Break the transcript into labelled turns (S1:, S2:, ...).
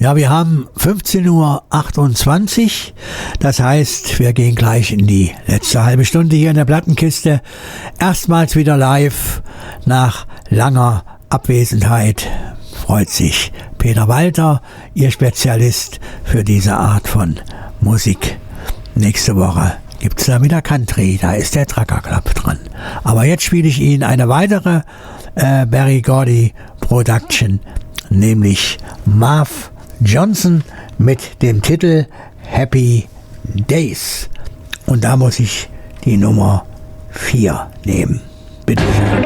S1: Ja, wir haben 15:28 Uhr. Das heißt, wir gehen gleich in die letzte halbe Stunde hier in der Plattenkiste. Erstmals wieder live nach langer Abwesenheit. Freut sich Peter Walter, Ihr Spezialist für diese Art von Musik. Nächste Woche gibt's da wieder Country, da ist der Trucker Club dran. Aber jetzt spiele ich Ihnen eine weitere Berry Gordy Production, nämlich Marv Johnson mit dem Titel Happy Days. Und da muss ich die Nummer 4 nehmen. Bitte schön.